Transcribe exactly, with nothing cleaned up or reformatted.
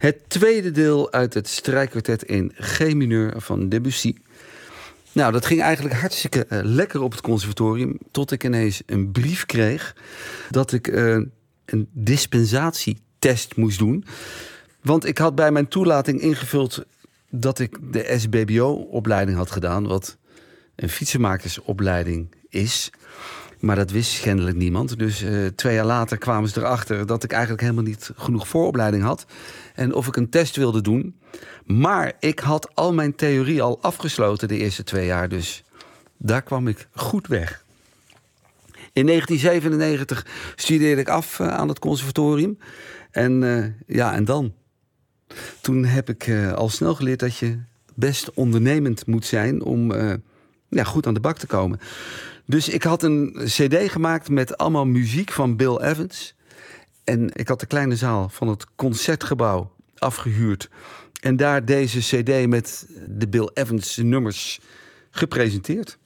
Het tweede deel uit het strijkkwartet in G mineur van Debussy. Nou, dat ging eigenlijk hartstikke uh, lekker op het conservatorium, tot ik ineens een brief kreeg dat ik uh, een dispensatietest moest doen. Want ik had bij mijn toelating ingevuld dat ik de S B B O-opleiding had gedaan, wat een fietsenmakersopleiding is. Maar dat wist kennelijk niemand. Dus uh, twee jaar later kwamen ze erachter dat ik eigenlijk helemaal niet genoeg vooropleiding had. En of ik een test wilde doen. Maar ik had al mijn theorie al afgesloten de eerste twee jaar. Dus daar kwam ik goed weg. In negentien zevenennegentig studeerde ik af uh, aan het conservatorium. En uh, ja, en dan? Toen heb ik uh, al snel geleerd dat je best ondernemend moet zijn om uh, ja, goed aan de bak te komen. Dus ik had een cd gemaakt met allemaal muziek van Bill Evans. En ik had de kleine zaal van het Concertgebouw afgehuurd. En daar deze cd met de Bill Evans nummers gepresenteerd.